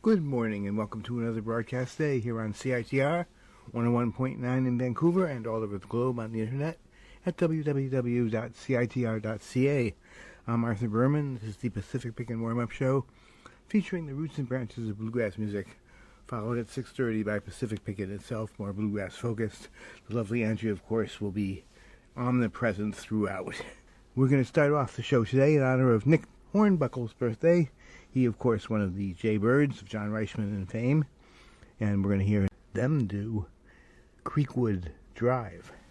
Good morning and welcome to another broadcast day here on CITR 101.9 in Vancouver and all over the globe on the internet at www.citr.ca. I'm Arthur Berman. This is the Pacific Pick and Warm-Up Show featuring the roots and branches of bluegrass music, followed at 6:30 by Pacific Picket itself, more bluegrass focused. The lovely Andrea, of course, will be omnipresent throughout. We're going to start off the show today in honor of Nick Hornbuckle's birthday. He, of course, one of the Jaybirds of John Reichman in fame. And we're going to hear them do Creekwood Drive.